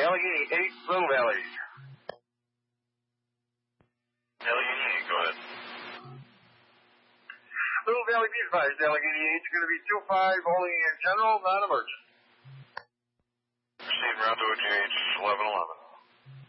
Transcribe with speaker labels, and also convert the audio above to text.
Speaker 1: Allegheny 8, Boone Valley.
Speaker 2: Allegheny 8, go ahead.
Speaker 1: Boone Valley, be advised, Allegheny 8 is going to be 2-5, only in general, non-emergent.
Speaker 2: Proceed route to OGH 1111.